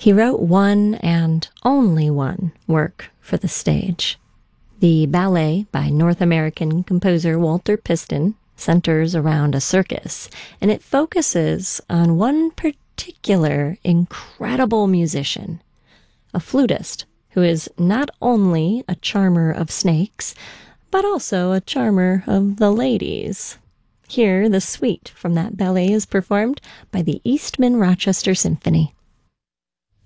He wrote one and only one work for the stage. The ballet by North American composer Walter Piston centers around a circus, and it focuses on one particular incredible musician, a flutist who is not only a charmer of snakes, but also a charmer of the ladies. Here, the suite from that ballet is performed by the Eastman Rochester Symphony.